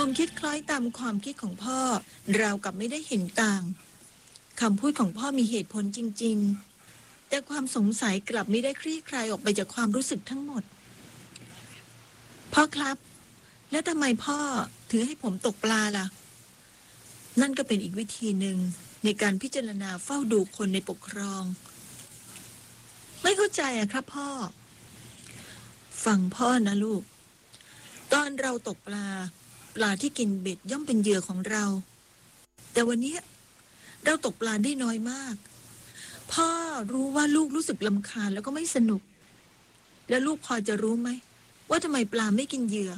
ผมคิดคล้อยตามความคิดของพ่อเรากับไม่ได้เห็นต่างคำพูดของพ่อมีเหตุผลจริงๆแต่ความสงสัยกลับไม่ได้คลี่คลายออกไปจากความรู้สึกทั้งหมดพ่อครับแล้วทำไมพ่อถือให้ผมตกปลาล่ะนั่นก็เป็นอีกวิธีหนึ่งในการพิจารณาเฝ้าดูคนในปกครองไม่เข้าใจอะครับพ่อฟังพ่อนะลูกตอนเราตกปลาที่กินเบ็ดย่อมเป็นเหยื่อของเราแต่วันนี้เราตกปลาได้น้อยมากพ่อรู้ว่าลูกรู้สึกรำคาญแล้วก็ไม่สนุกแล้วลูกพอจะรู้ไหมว่าทำไมปลาไม่กินเหยื่อ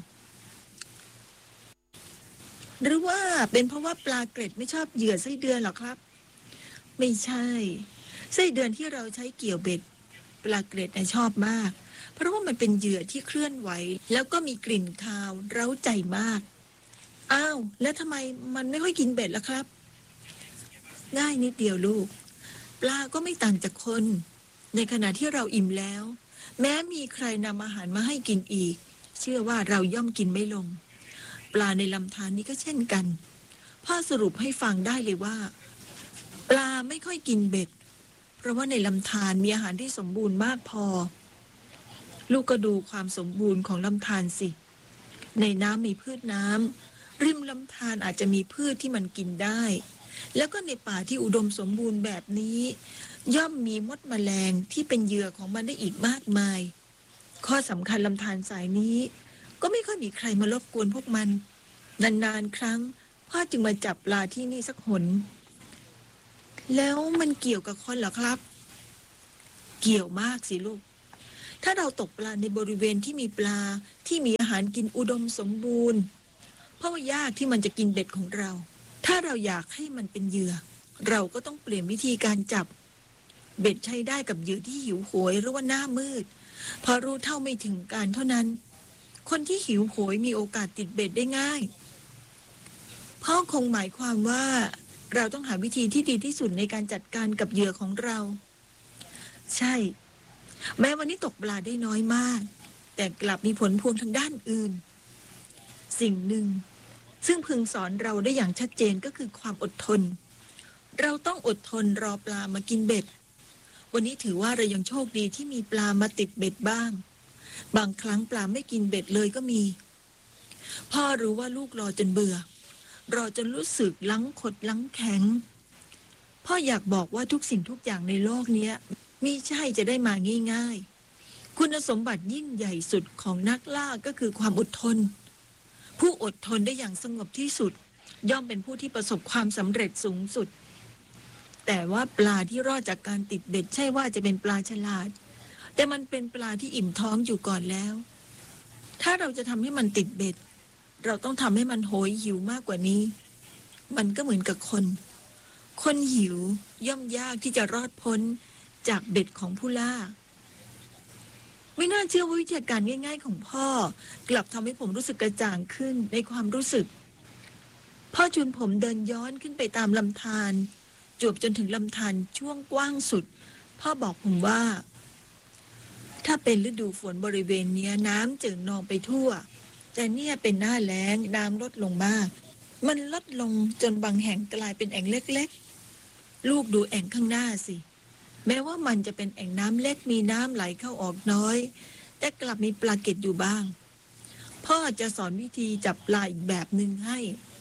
หรือว่าเป็นเพราะว่าปลาเกร็ดไม่ชอบเหยื่อไส้เดือนหรอครับไม่ใช่ไส้เดือนที่เราใช้เกี่ยวเบ็ดปลาเกร็ดชอบมากเพราะว่ามันเป็นเหยื่อที่เคลื่อนไหวแล้วก็มีกลิ่นคาวเร้าใจมากอ้าวแล้วทำไมมันไม่ค่อยกินเบ็ดล่ะครับง่ายนิดเดียวลูกปลาก็ไม่ต่างจากคนในขณะที่เราอิ่มแล้วแม้มีใครนำอาหารมาให้กินอีกเชื่อว่าเราย่อมกินไม่ลงปลาในลำธารนี้ก็เช่นกันพ่อสรุปให้ฟังได้เลยว่าปลาไม่ค่อยกินเบ็ดเพราะว่าในลำธารมีอาหารที่สมบูรณ์มากพอลูกก็ดูความสมบูรณ์ของลำธารสิในน้ำมีพืชน้ำริมลำธารอาจจะมีพืชที่มันกินได้แล้วก็ในป่าที่อุดมสมบูรณ์แบบนี้ย่อมมีมดแมลงที่เป็นเหยื่อของมันได้อีกมากมายข้อสำคัญลำธารสายนี้ก็ไม่ค่อยมีใครมารบกวนพวกมันนานๆครั้งพ่อจึงมาจับปลาที่นี่สักหนแล้วมันเกี่ยวกับคนเหรอครับเกี่ยวมากสิลูกถ้าเราตกปลาในบริเวณที่มีปลาที่มีอาหารกินอุดมสมบูรณ์เพราะว่ายากที่มันจะกินเบ็ดของเราถ้าเราอยากให้มันเป็นเหยื่อเราก็ต้องเปลี่ยนวิธีการจับเบ็ดใช้ได้กับเหยื่อที่หิวโหยหรือว่าหน้ามืดพอรู้เท่าไม่ถึงการเท่านั้นคนที่หิวโหยมีโอกาสติดเบ็ดได้ง่ายพ่อคงหมายความว่าเราต้องหาวิธีที่ดีที่สุดในการจัดการกับเหยื่อของเราใช่แม้วันนี้ตกปลาได้น้อยมากแต่กลับมีผลพวงทางด้านอื่นสิ่งหนึ่งซึ่งพึงสอนเราได้อย่างชัดเจนก็คือความอดทนเราต้องอดทนรอปลามากินเบ็ดวันนี้ถือว่าเรายังโชคดีที่มีปลามาติดเบ็ดบ้างบางครั้งปลาไม่กินเบ็ดเลยก็มีพ่อรู้ว่าลูกรอจนเบื่อรอจนรู้สึกลังขดลังแข็งพ่ออยากบอกว่าทุกสิ่งทุกอย่างในโลกนี้มิใช่จะได้มาง่ายๆคุณสมบัติยิ่งใหญ่สุดของนักล่าก็คือความอดทนผู้อดทนได้อย่างสงบที่สุดย่อมเป็นผู้ที่ประสบความสำเร็จสูงสุดแต่ว่าปลาที่รอดจากการติดเบ็ดใช่ว่าจะเป็นปลาฉลาดแต่มันเป็นปลาที่อิ่มท้องอยู่ก่อนแล้วถ้าเราจะทำให้มันติดเบ็ดเราต้องทำให้มันโหยหิวมากกว่านี้มันก็เหมือนกับคนหิวย่อมยากที่จะรอดพ้นจากเบ็ดของผู้ล่าไม่น่าเชื่อว่าวิธีการง่ายๆของพ่อกลับทำให้ผมรู้สึกกระจ่างขึ้นในความรู้สึกพ่อชวนผมเดินย้อนขึ้นไปตามลำธารจวบจนถึงลำธารช่วงกว้างสุดพ่อบอกผมว่าถ้าเป็นฤดูฝนบริเวณนี้น้ำเจิ่งนองไปทั่วแต่เนี่ยเป็นหน้าแล้งน้ำลดลงมากมันลดลงจนบางแห่งกลายเป็นแอ่งเล็กๆลูกดูแอ่งข้างหน้าสิแม้ว่ามันจะเป็นแอ่งน้ำเล็กมีน้ำไหลเข้าออกน้อยแต่กลับมีปลาเก็ดอยู่บ้างพ่อจะสอนวิธีจับปลาอีกแบบหนึ่งให้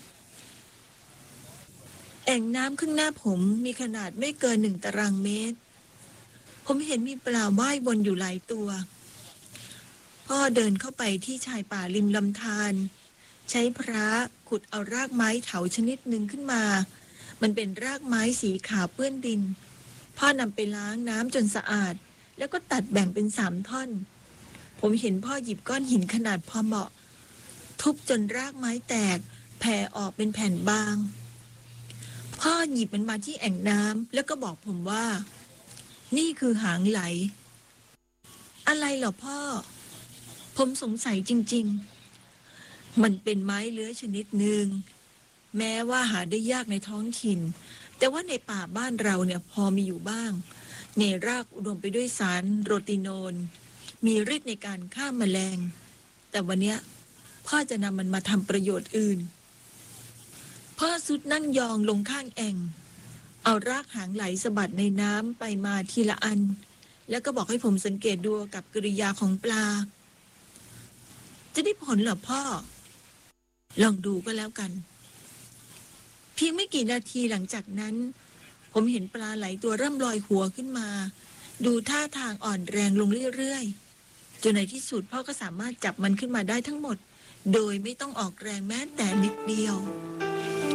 แอ่งน้ำข้างหน้าผมมีขนาดไม่เกิน1 ตารางเมตรผมเห็นมีปลาว่ายวนอยู่หลายตัวพ่อเดินเข้าไปที่ชายป่าริมลำธารใช้พระขุดเอารากไม้เถาชนิดหนึ่งขึ้นมามันเป็นรากไม้สีขาวเปื้อนดินพ่อนำไปล้างน้ำจนสะอาดแล้วก็ตัดแบ่งเป็น3 ท่อนผมเห็นพ่อหยิบก้อนหินขนาดพอเหมาะทุบจนรากไม้แตกแผ่ออกเป็นแผ่นบางพ่อหยิบมันมาที่แอ่งน้ำแล้วก็บอกผมว่านี่คือหางไหลอะไรเหรอพ่อผมสงสัยจริงๆมันเป็นไม้เลื้อยชนิดหนึ่งแม้ว่าหาได้ยากในท้องถิ่นแต่ว่าในป่าบ้านเราเนี่ยพอมีอยู่บ้างในรากอุดมไปด้วยสารโรติโนนมีฤทธิ์ในการฆ่าแมลงแต่วันเนี้ยพ่อจะนำมันมาทำประโยชน์อื่นพ่อสุดนั่งยองลงข้างแอ่งเอารากหางไหลสะบัดในน้ำไปมาทีละอันแล้วก็บอกให้ผมสังเกตดูกับกริยาของปลาจะได้ผลเหรอพ่อลองดูก็แล้วกันเพียงไม่กี่นาทีหลังจากนั้นผมเห็นปลาไหลตัวเริ่มลอยหัวขึ้นมาดูท่าทางอ่อนแรงลงเรื่อยๆจนในที่สุดพ่อก็สามารถจับมันขึ้นมาได้ทั้งหมดโดยไม่ต้องออกแรงแม้แต่นิดเดียว